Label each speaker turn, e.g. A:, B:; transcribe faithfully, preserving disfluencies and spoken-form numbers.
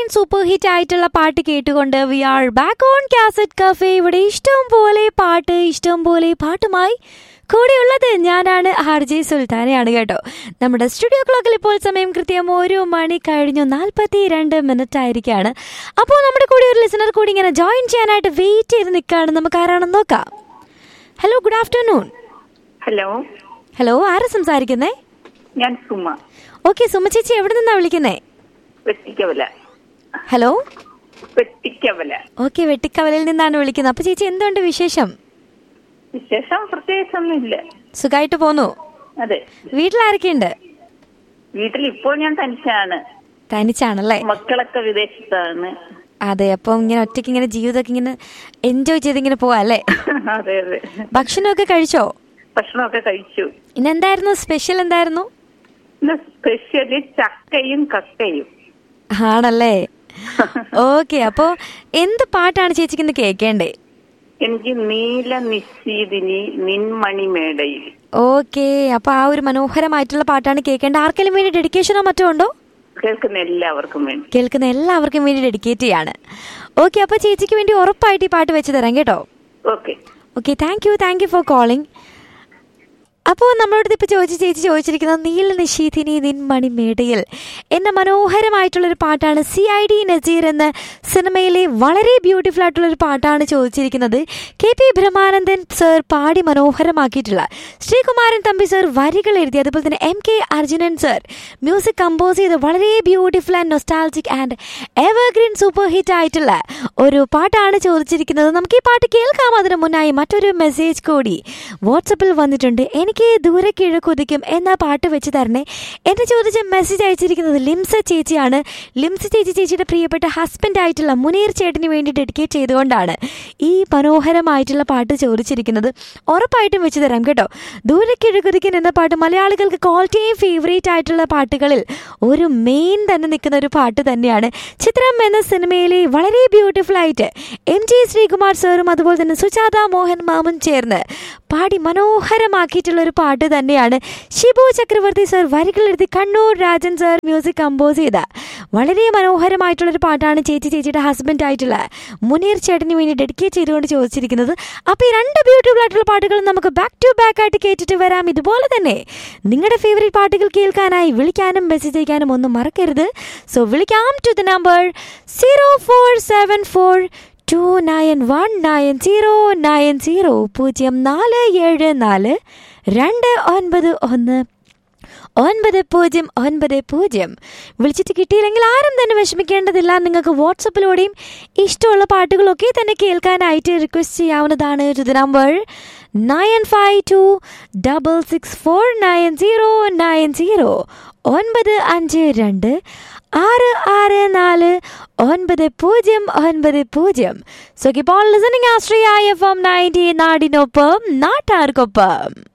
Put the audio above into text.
A: Super hit ആയിട്ടുള്ള പാട്ട് കേട്ടുകൊണ്ട് V are back on cassette cafe. ഇവിടെ ഇഷ്ടം പോലെ പാട്ട്, ഇഷ്ടം പോലെ പാട്ടുമായി കൂടെയുള്ളത് ഞാനാണ് ആർ ജെ സുൽത്താനയാണ് കേട്ടോ. നമ്മുടെ സ്റ്റുഡിയോ ക്ലോക്കിൽ ഇപ്പോൾ സമയം കൃത്യം ഒരു മണി കഴിഞ്ഞു നാൽപ്പത്തി രണ്ട് മിനിറ്റ് ആയിരിക്കുകയാണ്. അപ്പോൾ നമ്മുടെ കൂടെ ഒരു ലിസണർ കൂടി ഇങ്ങനെ ജോയിൻ ചെയ്യാനായിട്ട് വെയിറ്റ് ചെയ്ത് നിൽക്കുകയാണ്. നമുക്ക് ആരാണെന്ന് നോക്കാം. Hello, good afternoon.
B: Hello
A: hello, ആരാ സംസാരിക്കുന്നേ?
B: ഞാൻ സുമ.
A: ഓക്കെ, സുമ ചേച്ചി എവിടെ നിന്നാ വിളിക്കുന്നേ?
B: വെട്ടിക്കവല.
A: ഹലോ,
B: വെട്ടിക്കവല.
A: ഓക്കെ, വെട്ടിക്കവലയിൽ നിന്നാണ് വിളിക്കുന്നത്. അപ്പൊ ചേച്ചി എന്തുകൊണ്ട് വിശേഷം?
B: വിശേഷം പ്രത്യേകിച്ചൊന്നുമില്ല,
A: സുഖമായിട്ട് പോന്നു.
B: അതെ.
A: വീട്ടിലാരൊക്കെയുണ്ട്?
B: വീട്ടിൽ ഇപ്പോൾ ഞാൻ തനിച്ചാണ്.
A: തനിച്ചാണല്ലേ?
B: മക്കളൊക്കെ വിദേശത്താണ്.
A: അതെ, അപ്പൊ ഇങ്ങനെ ഒറ്റയ്ക്ക് ഇങ്ങനെ ജീവിതമൊക്കെ ഇങ്ങനെ എൻജോയ് ചെയ്ത് ഇങ്ങനെ പോവാല്ലേ?
B: അതെ അതെ.
A: ഭക്ഷണമൊക്കെ കഴിച്ചോ?
B: ഭക്ഷണമൊക്കെ കഴിച്ചു.
A: ഇന്ന് എന്തായിരുന്നു സ്പെഷ്യൽ? എന്തായിരുന്നു
B: ഇന്ന് സ്പെഷ്യല്? ചക്കയും കക്കയും.
A: ആണല്ലേ? ഓക്കെ, അപ്പൊ എന്ത് പാട്ടാണ് ചേച്ചിക്ക് ഇന്ന് കേൾക്കേണ്ടേ?
B: എനിക്ക് നീല നിശീതിനി നിൻമണിമേടയിൽ.
A: ഓക്കെ, അപ്പൊ ആ ഒരു മനോഹരമായിട്ടുള്ള പാട്ടാണ് കേൾക്കേണ്ടത്. ആർക്കെങ്കിലും വേണ്ടി ഡെഡിക്കേഷനോ മറ്റോ ഉണ്ടോ?
B: കേൾക്കുന്ന എല്ലാവർക്കും വേണ്ടി.
A: കേൾക്കുന്ന എല്ലാവർക്കും വേണ്ടി ഡെഡിക്കേറ്റ് ചെയ്യാണ്. ഓക്കെ, അപ്പൊ ചേച്ചിക്ക് വേണ്ടി ഉറപ്പായിട്ട് ഈ പാട്ട് വെച്ച് തരാം കേട്ടോ.
B: Okay
A: okay, thank you thank you for calling. അപ്പോൾ നമ്മളോട് ഇപ്പോൾ ചോദിച്ച് ചേച്ചി ചോദിച്ചിരിക്കുന്നത് നീല നിശീതിനി നിൻമണി മേടയിൽ എന്ന മനോഹരമായിട്ടുള്ളൊരു പാട്ടാണ്. സി ഐ ഡി നസീർ എന്ന സിനിമയിലെ വളരെ ബ്യൂട്ടിഫുൾ ആയിട്ടുള്ളൊരു പാട്ടാണ് ചോദിച്ചിരിക്കുന്നത്. കെ പി ബ്രഹ്മാനന്ദൻ സർ പാടി മനോഹരമാക്കിയിട്ടുള്ള, ശ്രീകുമാരൻ തമ്പി സർ വരികൾ എഴുതി, അതുപോലെ തന്നെ M K Arjunan sir music compose ചെയ്ത് വളരെ beautiful and nostalgic and evergreen super hit ആയിട്ടുള്ള ഒരു പാട്ടാണ് ചോദിച്ചിരിക്കുന്നത്. നമുക്ക് ഈ പാട്ട് കേൾക്കാം. അതിന് മുന്നായി മറ്റൊരു മെസ്സേജ് കൂടി വാട്സപ്പിൽ വന്നിട്ടുണ്ട്. എനിക്ക് ദൂരെ കിഴക്കുതിക്കും എന്ന പാട്ട് വെച്ച് തരണേ എന്ന് ചോദിച്ച് മെസ്സേജ് അയച്ചിരിക്കുന്നത് ലിംസ ചേച്ചിയാണ്. ലിംസ ചേച്ചി ചേച്ചിയുടെ പ്രിയപ്പെട്ട ഹസ്ബൻഡ് ആയിട്ടുള്ള മുനീർ ചേട്ടന് വേണ്ടി ഡെഡിക്കേറ്റ് ചെയ്തുകൊണ്ടാണ് ഈ മനോഹരമായിട്ടുള്ള പാട്ട് ചോദിച്ചിരിക്കുന്നത്. ഉറപ്പായിട്ടും വെച്ച് തരാം കേട്ടോ. ദൂരെ കിഴക്കുതിക്കൻ എന്ന പാട്ട് മലയാളികൾക്ക് ഓൾ ടൈം ഫേവറേറ്റ് ആയിട്ടുള്ള പാട്ടുകളിൽ ഒരു മെയിൻ തന്നെ നിൽക്കുന്ന ഒരു പാട്ട് തന്നെയാണ്. ചിത്രം എന്ന സിനിമയിലെ വളരെ ബ്യൂട്ടിഫുൾ ആയിട്ട് എം ജി ശ്രീകുമാർ സാറും അതുപോലെ തന്നെ സുജാത മോഹൻ മാമും ചേർന്ന് പാടി മനോഹരമാക്കിയിട്ടുള്ള ഒരു പാട്ട് തന്നെയാണ്. ഷിബു ചക്രവർത്തി സർ വരികൾ എഴുതി, Kannur Rajan sir music compose ചെയ്ത വളരെ മനോഹരമായിട്ടുള്ളൊരു പാട്ടാണ് ചേച്ചി ചേച്ചിയുടെ ഹസ്ബൻഡ് ആയിട്ടുള്ള മുനീർ ചേട്ടന് വേണ്ടി ഡെഡിക്കേറ്റ് ചെയ്തുകൊണ്ട് ചോദിച്ചിരിക്കുന്നത്. അപ്പോൾ ഈ രണ്ട് ബ്യൂട്ടിഫുൾ ആയിട്ടുള്ള പാട്ടുകൾ നമുക്ക് ബാക്ക് ടു ബാക്ക് ആയിട്ട് കേട്ടിട്ട് വരാം. ഇതുപോലെ തന്നെ നിങ്ങളുടെ ഫേവറേറ്റ് പാട്ടുകൾ കേൾക്കാനായി വിളിക്കാനും മെസ്സേജ് അയക്കാനും ഒന്നും മറക്കരുത്. സോ വിളിക്കാം to the number zero four seven four to nine one nine zero nine zero പൂജ്യം നാല് ഏഴ് നാല് രണ്ട് ഒൻപത് ഒന്ന് ഒൻപത് പൂജ്യം ഒൻപത് പൂജ്യം. വിളിച്ചിട്ട് കിട്ടിയില്ലെങ്കിൽ ആരും തന്നെ വിഷമിക്കേണ്ടതില്ല. നിങ്ങൾക്ക് വാട്സപ്പിലൂടെയും ഇഷ്ടമുള്ള പാട്ടുകളൊക്കെ തന്നെ കേൾക്കാനായിട്ട് റിക്വസ്റ്റ് ചെയ്യാവുന്നതാണ്. To the number nine five to double six four nine zero nine zero ഒൻപത് അഞ്ച് രണ്ട് ആറ് ആറ് നാല് ഒൻപത് പൂജ്യം ഒൻപത് പൂജ്യം. So keep on listening Ashraya F M ninety, നാടിനൊപ്പം നാട്ടാർക്കൊപ്പം.